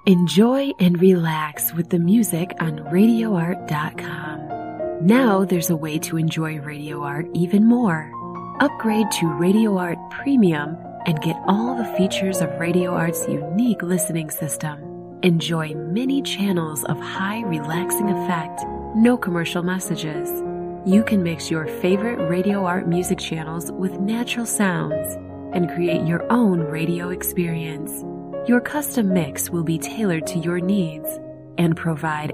Enjoy and relax with the music on RadioArt.com. Now there's a way to enjoy Radio Art even more. Upgrade to Radio Art Premium and get all the features of Radio Art's unique listening system. Enjoy many channels of high relaxing effect, no commercial messages. You can mix your favorite Radio Art music channels with natural sounds and create your own radio experience. Your custom mix will be tailored to your needs and provide